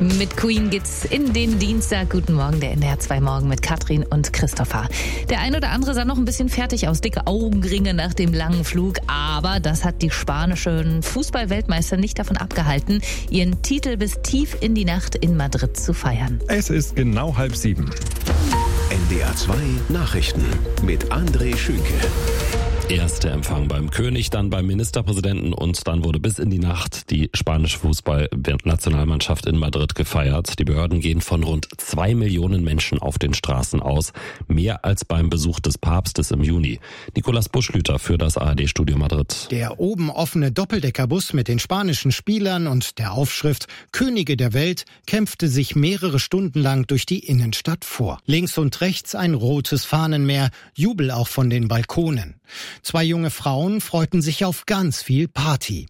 Mit Queen geht's in den Dienstag. Guten Morgen, der NDR 2 Morgen mit Katrin und Christopher. Der ein oder andere sah noch ein bisschen fertig aus, dicke Augenringe nach dem langen Flug. Aber das hat die spanischen Fußball-Weltmeister nicht davon abgehalten, ihren Titel bis tief in die Nacht in Madrid zu feiern. Es ist genau 6:30. NDR 2 Nachrichten mit André Schünke. Erster Empfang beim König, dann beim Ministerpräsidenten und dann wurde bis in die Nacht die spanische Fußball-Nationalmannschaft in Madrid gefeiert. Die Behörden gehen von rund 2 Millionen Menschen auf den Straßen aus, mehr als beim Besuch des Papstes im Juni. Nicolas Buschlüter für das ARD-Studio Madrid. Der oben offene Doppeldeckerbus mit den spanischen Spielern und der Aufschrift Könige der Welt kämpfte sich mehrere Stunden lang durch die Innenstadt vor. Links und rechts ein rotes Fahnenmeer, Jubel auch von den Balkonen. 2 junge Frauen freuten sich auf ganz viel Party.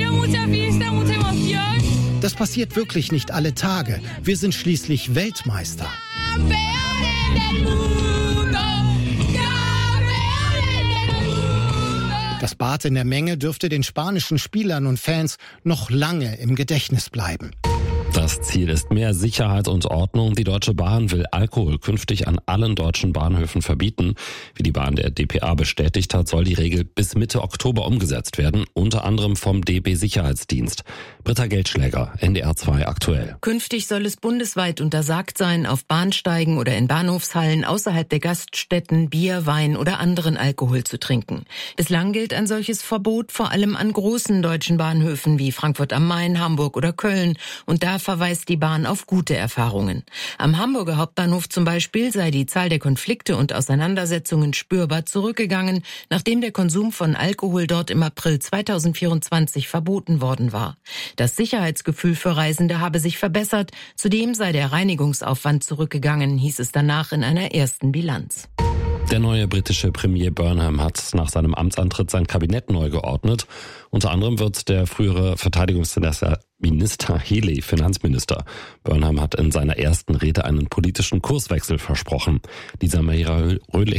Das passiert wirklich nicht alle Tage. Wir sind schließlich Weltmeister. Das Bad in der Menge dürfte den spanischen Spielern und Fans noch lange im Gedächtnis bleiben. Das Ziel ist mehr Sicherheit und Ordnung. Die Deutsche Bahn will Alkohol künftig an allen deutschen Bahnhöfen verbieten. Wie die Bahn der dpa bestätigt hat, soll die Regel bis Mitte Oktober umgesetzt werden, unter anderem vom DB Sicherheitsdienst. Britta Geldschläger, NDR 2 aktuell. Künftig soll es bundesweit untersagt sein, auf Bahnsteigen oder in Bahnhofshallen außerhalb der Gaststätten Bier, Wein oder anderen Alkohol zu trinken. Bislang gilt ein solches Verbot vor allem an großen deutschen Bahnhöfen wie Frankfurt am Main, Hamburg oder Köln. Und da verweist die Bahn auf gute Erfahrungen. Am Hamburger Hauptbahnhof zum Beispiel sei die Zahl der Konflikte und Auseinandersetzungen spürbar zurückgegangen, nachdem der Konsum von Alkohol dort im April 2024 verboten worden war. Das Sicherheitsgefühl für Reisende habe sich verbessert, zudem sei der Reinigungsaufwand zurückgegangen, hieß es danach in einer ersten Bilanz. Der neue britische Premier Burnham hat nach seinem Amtsantritt sein Kabinett neu geordnet. Unter anderem wird der frühere Verteidigungsminister Healey Finanzminister. Burnham hat in seiner ersten Rede einen politischen Kurswechsel versprochen. Lisa Maria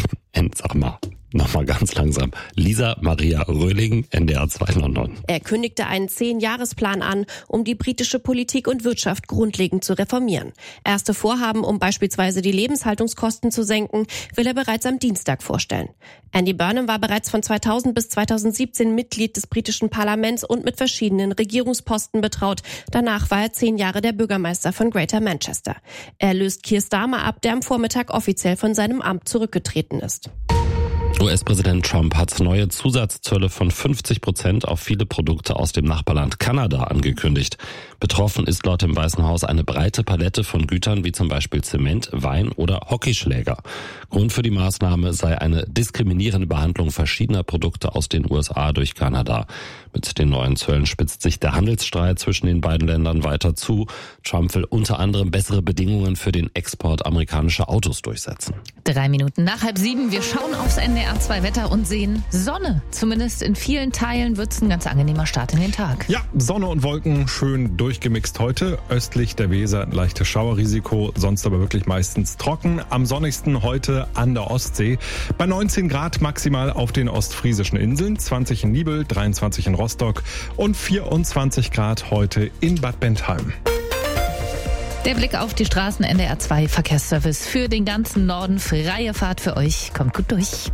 Röhling, NDR 2 London. Er kündigte einen 10-Jahresplan an, um die britische Politik und Wirtschaft grundlegend zu reformieren. Erste Vorhaben, um beispielsweise die Lebenshaltungskosten zu senken, will er bereits am Dienstag vorstellen. Andy Burnham war bereits von 2000 bis 2017 Mitglied des britischen Parlaments und mit verschiedenen Regierungsposten betraut. Danach war er 10 Jahre der Bürgermeister von Greater Manchester. Er löst Keir Starmer ab, der am Vormittag offiziell von seinem Amt zurückgetreten ist. US-Präsident Trump hat neue Zusatzzölle von 50% auf viele Produkte aus dem Nachbarland Kanada angekündigt. Betroffen ist laut dem Weißen Haus eine breite Palette von Gütern wie zum Beispiel Zement, Wein oder Hockeyschläger. Grund für die Maßnahme sei eine diskriminierende Behandlung verschiedener Produkte aus den USA durch Kanada. Mit den neuen Zöllen spitzt sich der Handelsstreit zwischen den beiden Ländern weiter zu. Trump will unter anderem bessere Bedingungen für den Export amerikanischer Autos durchsetzen. 3 Minuten nach 6:30. Wir schauen aufs NDR 2 Wetter und sehen Sonne. Zumindest in vielen Teilen wird es ein ganz angenehmer Start in den Tag. Ja, Sonne und Wolken schön durchgemixt heute. Östlich der Weser ein leichtes Schauerrisiko, sonst aber wirklich meistens trocken. Am sonnigsten heute an der Ostsee. Bei 19 Grad maximal auf den ostfriesischen Inseln, 20 in Niebel, 23 in Rostock und 24 Grad heute in Bad Bentheim. Der Blick auf die Straßen, NDR 2 Verkehrsservice für den ganzen Norden. Freie Fahrt für euch. Kommt gut durch.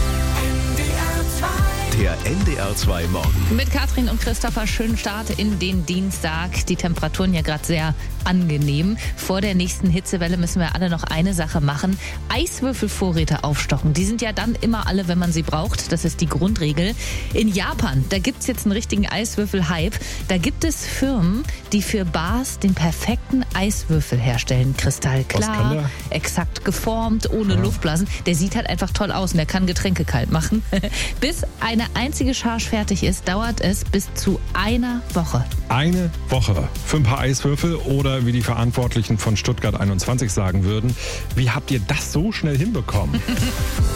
Der NDR 2 Morgen. Mit Katrin und Christopher, schönen Start in den Dienstag. Die Temperaturen ja gerade sehr angenehm. Vor der nächsten Hitzewelle müssen wir alle noch eine Sache machen. Eiswürfelvorräte aufstocken. Die sind ja dann immer alle, wenn man sie braucht. Das ist die Grundregel. In Japan, da gibt's jetzt einen richtigen Eiswürfel-Hype. Da gibt es Firmen, die für Bars den perfekten Eiswürfel herstellen. Kristallklar, exakt geformt, ohne Luftblasen. Der sieht halt einfach toll aus und der kann Getränke kalt machen. Bis eine einzige Charge fertig ist, dauert es bis zu einer Woche. Eine Woche für ein paar Eiswürfel oder wie die Verantwortlichen von Stuttgart 21 sagen würden, wie habt ihr das so schnell hinbekommen?